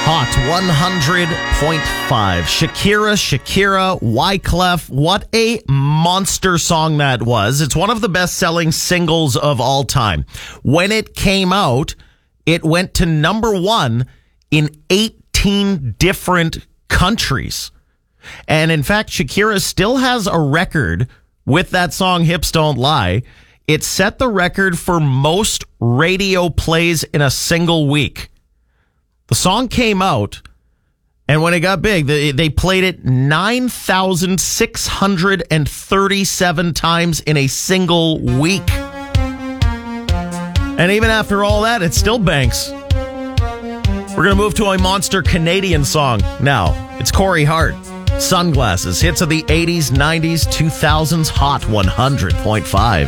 Hot 100.5. Shakira, Wyclef. What a monster song that was. It's one of the best-selling singles of all time. When it came out, it went to number one in 18 different countries. And in fact, Shakira still has a record with that song, Hips Don't Lie. It set the record for most radio plays in a single week. The song came out, and when it got big, they played it 9,637 times in a single week. And even after all that, it still banks. We're going to move to a monster Canadian song now. It's Corey Hart. Sunglasses. Hits of the 80s, 90s, 2000s. Hot 100.5.